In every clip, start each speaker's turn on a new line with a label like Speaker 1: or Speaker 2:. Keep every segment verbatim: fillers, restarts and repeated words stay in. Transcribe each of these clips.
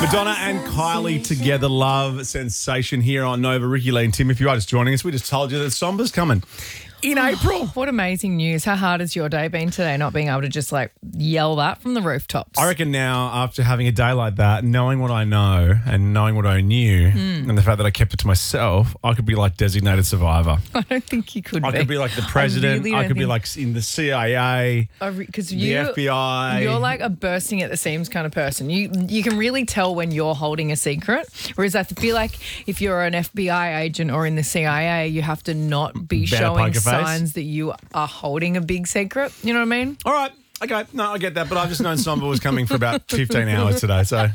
Speaker 1: Madonna and Kylie together, Love Sensation here on Nova. Ricky, Lee and Tim, if you are just joining us, we just told you that Somba's coming in April.
Speaker 2: What amazing news. How hard has your day been today, not being able to just like yell that from the rooftops?
Speaker 1: I reckon now, after having a day like that, knowing what I know and knowing what I knew
Speaker 2: Mm.
Speaker 1: and the fact that I kept it to myself, I could be like designated survivor.
Speaker 2: I don't think you could
Speaker 1: I
Speaker 2: be.
Speaker 1: could be like the president.
Speaker 2: really
Speaker 1: I,
Speaker 2: don't
Speaker 1: could be
Speaker 2: think-
Speaker 1: like in the C I A,
Speaker 2: Because
Speaker 1: the
Speaker 2: you,
Speaker 1: F B I.
Speaker 2: You're like a bursting at the seams kind of person. You you can really tell when you're holding a secret. Whereas I feel like if you're an F B I agent or in the C I A, you have to not be
Speaker 1: Better
Speaker 2: showing
Speaker 1: poker face.
Speaker 2: signs that you are holding a big secret. You know what I mean?
Speaker 1: All right. Okay. No, I get that. But I've just known Somba was coming for about fifteen hours today. So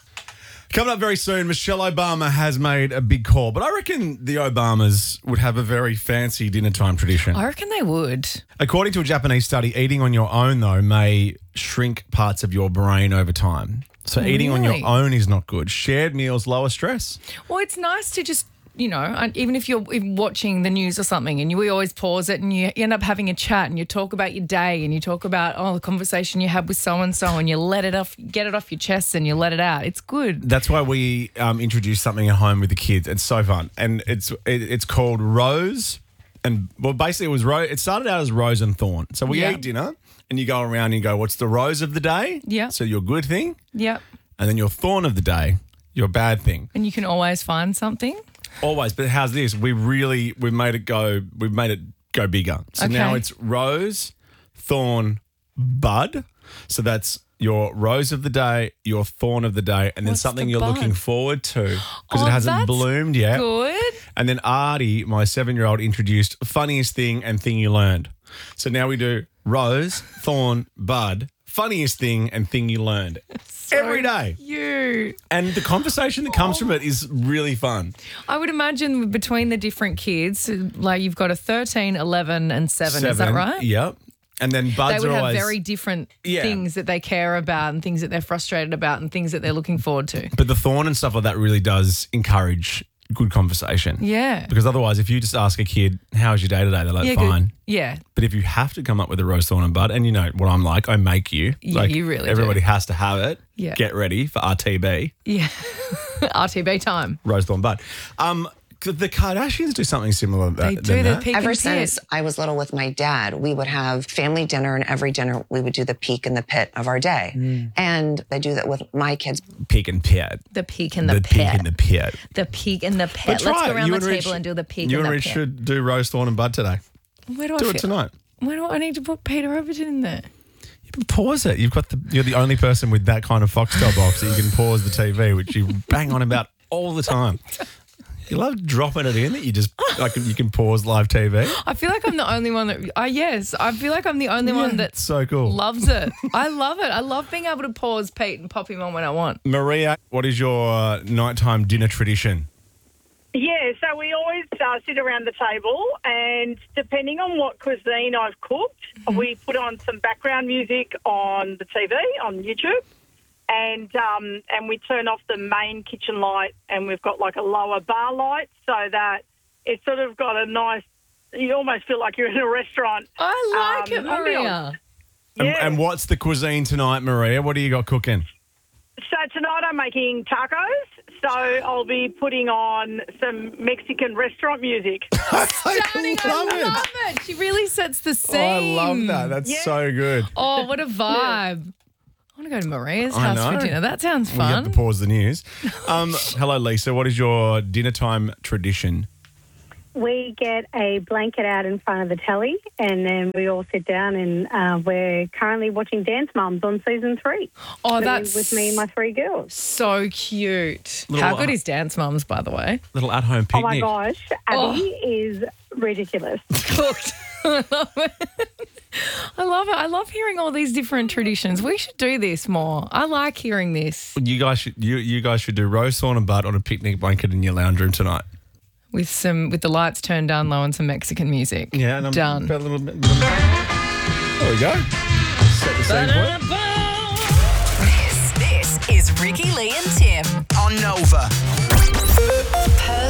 Speaker 1: coming up very soon, Michelle Obama has made a big call. But I reckon the Obamas would have a very fancy dinner time tradition.
Speaker 2: I reckon they would.
Speaker 1: According to a Japanese study, eating on your own, though, may shrink parts of your brain over time. So eating on
Speaker 2: Really?
Speaker 1: your own is not good. Shared meals lower stress.
Speaker 2: Well, it's nice to just, you know, and even if you're watching the news or something and you we always pause it and you end up having a chat and you talk about your day and you talk about, oh, the conversation you had with so-and-so and you let it off, get it off your chest and you let it out. It's good.
Speaker 1: That's why we um, introduced something at home with the kids. It's so fun. And it's it, it's called Rose. And, well, basically it was Rose. It started out as Rose and Thorn. So we
Speaker 2: Yeah.
Speaker 1: eat dinner and you go around and you go, what's the rose of the day?
Speaker 2: Yeah.
Speaker 1: So your good thing.
Speaker 2: Yep.
Speaker 1: And then your thorn of the day, your bad thing.
Speaker 2: And you can always find something.
Speaker 1: Always, but how's this? We really we made it go. We've made it go bigger. So
Speaker 2: Okay.
Speaker 1: now it's rose, thorn, bud. So that's your rose of the day, your thorn of the day, and then
Speaker 2: What's
Speaker 1: something
Speaker 2: the
Speaker 1: you're
Speaker 2: bud?
Speaker 1: looking forward to because
Speaker 2: Oh,
Speaker 1: it hasn't
Speaker 2: that's
Speaker 1: bloomed yet.
Speaker 2: Good.
Speaker 1: And then Artie, my seven-year-old, introduced funniest thing and thing you learned. So now we do rose, thorn, bud, funniest thing and thing you learned every day.
Speaker 2: You.
Speaker 1: And the conversation that comes from it is really fun.
Speaker 2: I would imagine between the different kids, like you've got a thirteen, eleven and seven, is that right?
Speaker 1: Yep. And then buds
Speaker 2: They would
Speaker 1: are
Speaker 2: have
Speaker 1: always
Speaker 2: very different
Speaker 1: Yeah.
Speaker 2: things that they care about and things that they're frustrated about and things that they're looking forward to.
Speaker 1: But the thorn and stuff like that really does encourage good conversation.
Speaker 2: Yeah.
Speaker 1: Because otherwise, if you just ask a kid, how's your day today? They're like,
Speaker 2: Yeah, good.
Speaker 1: fine.
Speaker 2: Yeah.
Speaker 1: But if you have to come up with a rose, thorn and bud, and you know what I'm like, I make you.
Speaker 2: Yeah,
Speaker 1: like,
Speaker 2: you really do.
Speaker 1: Everybody has to have it.
Speaker 2: Yeah.
Speaker 1: Get ready for R T B,
Speaker 2: Yeah. R T B time.
Speaker 1: rose, thorn, bud. Um, could the Kardashians do something similar to that?
Speaker 2: They
Speaker 1: than
Speaker 2: do. They're
Speaker 1: that?
Speaker 2: peak
Speaker 3: Ever
Speaker 2: and pit.
Speaker 3: since I was little with my dad, we would have family dinner, and every dinner we would do the peak and the pit of our day.
Speaker 1: Mm.
Speaker 3: And I do that with my kids.
Speaker 1: Peak and pit.
Speaker 2: The peak and the,
Speaker 1: The
Speaker 2: pit.
Speaker 1: peak and the pit.
Speaker 2: The peak and the
Speaker 1: But
Speaker 2: pit.
Speaker 1: try
Speaker 2: Let's go
Speaker 1: it.
Speaker 2: around
Speaker 1: You
Speaker 2: the
Speaker 1: and
Speaker 2: table
Speaker 1: Rich-
Speaker 2: and do the peak
Speaker 1: You
Speaker 2: and
Speaker 1: and
Speaker 2: the
Speaker 1: Rich
Speaker 2: pit.
Speaker 1: should do rose, thorn and bud today.
Speaker 2: Where do I
Speaker 1: Do
Speaker 2: feel?
Speaker 1: it tonight.
Speaker 2: Where do I need to put Peter Overton in there?
Speaker 1: You can pause it. You've got the. You're the only person with that kind of Foxtel box that you can pause the T V, which you bang on about all the time. You love dropping it in that you just like you can pause live T V.
Speaker 2: I feel like I'm the only one that. Uh, yes, I feel like I'm the only one that
Speaker 1: It's so cool.
Speaker 2: loves it. I love it. I love being able to pause Pete and pop him on when I want.
Speaker 1: Maria, what is your uh, nighttime dinner tradition?
Speaker 4: Yeah, so we always uh, sit around the table, and depending on what cuisine I've cooked, we put on some background music on the T V, on YouTube, and um, and we turn off the main kitchen light, and we've got like a lower bar light so that it's sort of got a nice, you almost feel like you're in a restaurant.
Speaker 2: I like
Speaker 4: Um,
Speaker 2: it, Maria.
Speaker 4: ambiance.
Speaker 1: And,
Speaker 4: Yeah.
Speaker 1: and what's the cuisine tonight, Maria? What do you got cooking?
Speaker 4: So tonight I'm making tacos, so I'll be putting on some Mexican restaurant music.
Speaker 2: Stunning, I love it. She really sets the scene.
Speaker 1: Oh, I love that. That's
Speaker 4: Yeah.
Speaker 1: so good.
Speaker 2: Oh, what a vibe. I want to go to Maria's
Speaker 1: I
Speaker 2: house
Speaker 1: know.
Speaker 2: for dinner. That sounds
Speaker 1: We have
Speaker 2: fun.
Speaker 1: to pause the news. Um, hello, Lisa. What is your dinner time tradition?
Speaker 5: We get a blanket out in front of the telly, and then we all sit down, and uh, we're currently watching Dance Moms on season three.
Speaker 2: Oh,
Speaker 5: Me-
Speaker 2: that's
Speaker 5: with me and my three girls.
Speaker 2: so cute.
Speaker 1: Little,
Speaker 2: How good
Speaker 1: uh,
Speaker 2: is Dance Mums, by the way?
Speaker 1: Little at-home
Speaker 5: Oh my
Speaker 1: picnic.
Speaker 5: gosh, Abby is ridiculous.
Speaker 2: Cooked. I love it. I love it. I love hearing all these different traditions. We should do this more. I like hearing this
Speaker 1: You guys should you you guys should do rose, thorn, and bud on a picnic blanket in your lounge room tonight.
Speaker 2: with some with the lights turned down low and some Mexican music.
Speaker 1: Yeah, and I'm
Speaker 2: Done.
Speaker 1: about a little bit. There we go. Set the scene for it.
Speaker 6: This, this is Ricky, Lee and Tim
Speaker 7: on Nova.
Speaker 6: per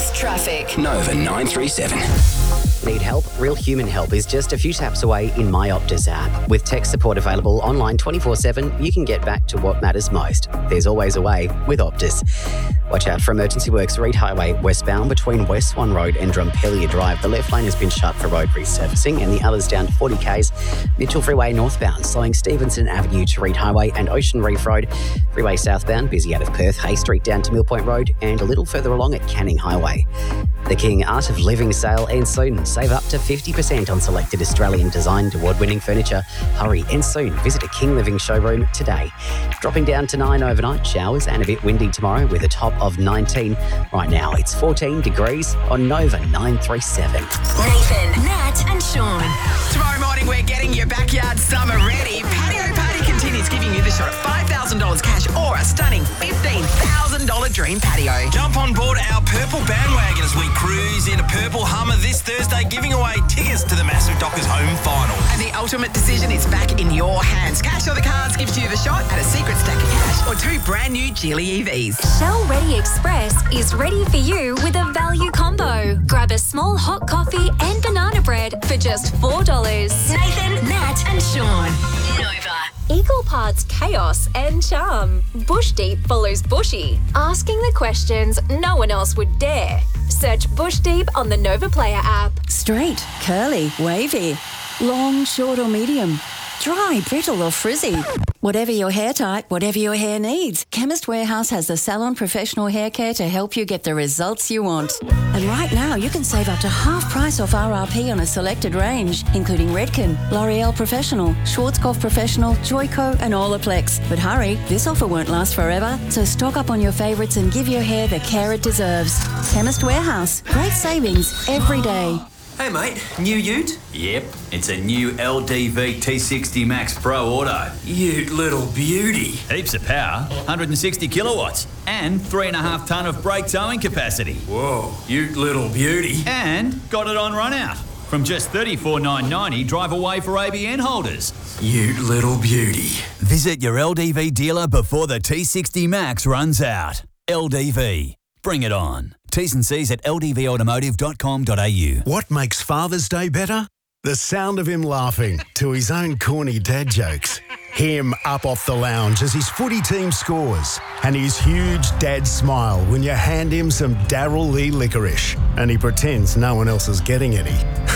Speaker 6: Optus traffic.
Speaker 7: Nova nine three seven.
Speaker 8: Need help? Real human help is just a few taps away in My Optus app. With tech support available online twenty-four seven, you can get back to what matters most. There's always a way with Optus. Watch out for emergency works. Reed Highway westbound between West Swan Road and Drumpelia Drive. The left lane has been shut for road resurfacing and the others down to forty kays. Mitchell Freeway northbound, slowing Stevenson Avenue to Reed Highway and Ocean Reef Road. Freeway southbound, busy out of Perth, Hay Street down to Mill Point Road and a little further along at Canning Highway. The King Art of Living sale ends soon. Save up to fifty percent on selected Australian designed award-winning furniture. Hurry, and soon. Visit a King Living showroom today. Dropping down to nine overnight, showers and a bit windy tomorrow with a top of nineteen. Right now it's fourteen degrees on Nova nine three seven.
Speaker 6: Nathan, Nat and Sean.
Speaker 9: Tomorrow morning we're getting your backyard summer ready. Patio Party continues giving you the shot at five thousand dollars cash or a stunning fifteen thousand dollars dream patio.
Speaker 10: Jump on board our purple bandwagon as we cruise in a purple Hummer this Thursday, giving away tickets to the Massive Dockers home final.
Speaker 9: And the ultimate decision is back in your hands. Cash or the Cards gives you the shot at a secret stack of cash or two brand new Geely E Vs.
Speaker 6: Shell Ready Express is ready for you with a value combo. Grab a small hot coffee and banana bread for just four dollars. Nathan, Nat and Sean. Nova. Eagle parts chaos and charm. Bush Deep follows Bushy, asking the questions no one else would dare. Search Bush Deep on the Nova Player app.
Speaker 11: Straight, curly, wavy, long, short or medium, dry, brittle or frizzy. Whatever your hair type, whatever your hair needs, Chemist Warehouse has the salon professional hair care to help you get the results you want. And right now you can save up to half price off R R P on a selected range, including Redken, L'Oreal Professional, Schwarzkopf Professional, Joico and Olaplex. But hurry, this offer won't last forever, so stock up on your favourites and give your hair the care it deserves. Chemist Warehouse, great savings every day.
Speaker 12: Hey mate, new ute?
Speaker 13: Yep, it's a new L D V T sixty Max Pro Auto.
Speaker 12: Ute little beauty.
Speaker 13: Heaps of power, one hundred sixty kilowatts, and three and a half tonne of brake towing capacity.
Speaker 12: Whoa, ute little beauty.
Speaker 13: And got it on run out. From just thirty-four thousand nine hundred ninety, drive away for A B N holders.
Speaker 12: Ute little beauty.
Speaker 14: Visit your L D V dealer before the T sixty Max runs out. L D V. Bring it on. T's and C's at l d v automotive dot com dot a u.
Speaker 15: What makes Father's Day better? The sound of him laughing to his own corny dad jokes. Him up off the lounge as his footy team scores. And his huge dad smile when you hand him some Darryl Lee licorice. And he pretends no one else is getting any.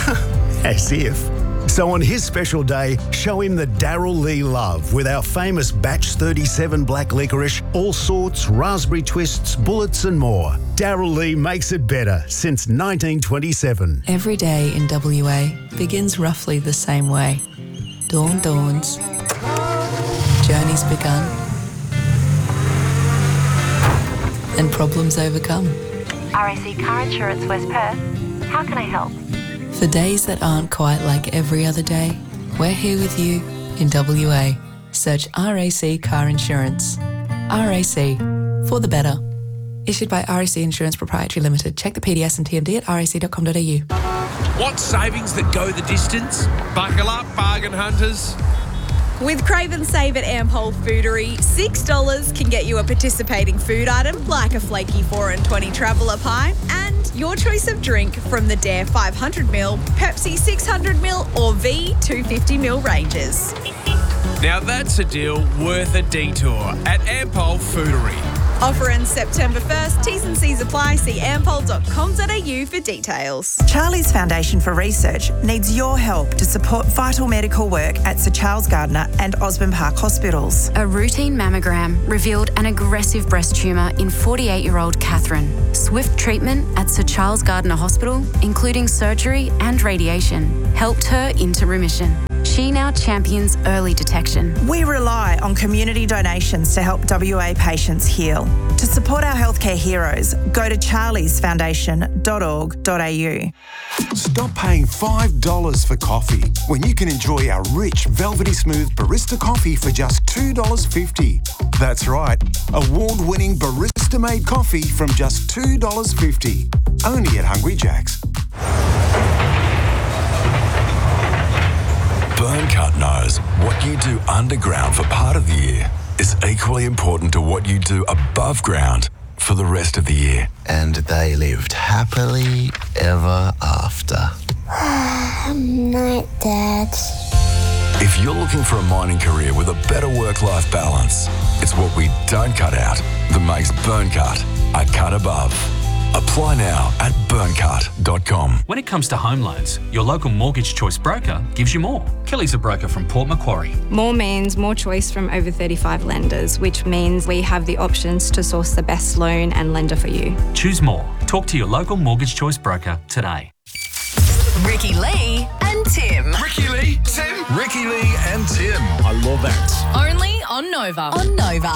Speaker 15: As if. So on his special day, show him the Darryl Lee love with our famous Batch thirty-seven black licorice, all sorts, raspberry twists, bullets and more. Darryl Lee makes it better since nineteen twenty-seven.
Speaker 16: Every day in W A begins roughly the same way. Dawn dawns. Journey's begun. And problems overcome.
Speaker 17: R A C Car Insurance West Perth. How can I help?
Speaker 16: For days that aren't quite like every other day, we're here with you in W A. Search R A C Car Insurance. R A C, for the better. Issued by R A C Insurance Proprietary Limited. Check the P D S and T M D at r a c dot com dot a u.
Speaker 18: Want savings that go the distance? Buckle up, bargain hunters.
Speaker 19: With Crave and Save at Ampol Foodery, six dollars can get you a participating food item like a flaky four and twenty traveller pie and your choice of drink from the Dare five hundred mil, Pepsi six hundred mil or V two hundred fifty mil ranges.
Speaker 18: Now that's a deal worth a detour at Ampol Foodery.
Speaker 19: Offer ends September first. T's and C's apply. See ampol dot com dot a u for details.
Speaker 20: Charlie's Foundation for Research needs your help to support vital medical work at Sir Charles Gardner and Osborne Park Hospitals.
Speaker 21: A routine mammogram revealed an aggressive breast tumour in forty-eight-year-old Catherine. Swift treatment at Sir Charles Gardner Hospital, including surgery and radiation, helped her into remission. She now champions early detection.
Speaker 20: We rely on community donations to help W A patients heal. To support our healthcare heroes, go to charlies foundation dot org dot a u.
Speaker 22: Stop paying five dollars for coffee when you can enjoy our rich, velvety smooth barista coffee for just two dollars fifty. That's right, award-winning barista-made coffee from just two dollars fifty. Only at Hungry Jack's.
Speaker 23: Burncut knows what you do underground for part of the year is equally important to what you do above ground for the rest of the year.
Speaker 3: And they lived happily ever after.
Speaker 4: Night, Dad.
Speaker 23: If you're looking for a mining career with a better work-life balance, it's what we don't cut out that makes Burncut a cut above. Apply now at burncut dot com.
Speaker 7: When it comes to home loans, your local Mortgage Choice broker gives you more. Kelly's a broker from Port Macquarie.
Speaker 24: More means more choice from over thirty-five lenders, which means we have the options to source the best loan and lender for you.
Speaker 7: Choose more. Talk to your local Mortgage Choice broker today.
Speaker 9: Ricky Lee and Tim.
Speaker 23: Ricky Lee, Tim. Ricky Lee and Tim.
Speaker 1: I love that.
Speaker 2: Only on Nova.
Speaker 9: On Nova.